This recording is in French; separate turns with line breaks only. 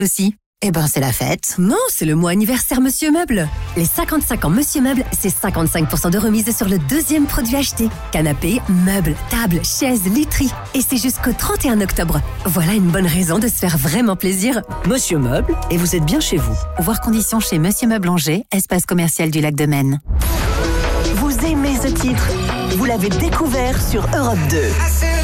aussi. Eh ben, c'est la fête. Non, c'est le mois anniversaire Monsieur Meuble. Les 55 ans Monsieur Meuble, c'est 55% de remise sur le deuxième produit acheté. Canapé, meubles, tables, chaises, literie. Et c'est jusqu'au 31 octobre. Voilà une bonne raison de se faire vraiment plaisir. Monsieur Meuble, et vous êtes bien chez vous. Voir conditions chez Monsieur Meuble Angers, espace commercial du Lac de Maine.
Vous aimez ce titre? Vous l'avez découvert sur Europe 2.